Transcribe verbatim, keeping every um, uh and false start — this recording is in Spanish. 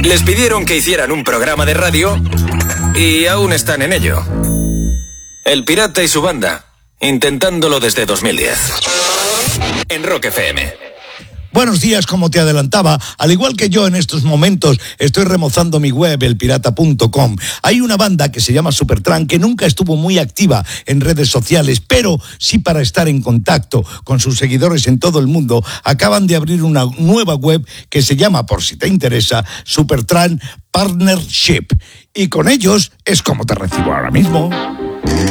Les pidieron que hicieran un programa de radio y aún están en ello. El Pirata y su banda, intentándolo desde dos mil diez. En Rock F M. Buenos días, como te adelantaba, al igual que yo en estos momentos estoy remozando mi web, el pirata punto com. Hay una banda que se llama Supertramp que nunca estuvo muy activa en redes sociales, pero sí para estar en contacto con sus seguidores en todo el mundo. Acaban de abrir una nueva web que se llama, por si te interesa, Supertramp Partnership. Y con ellos es como te recibo ahora mismo.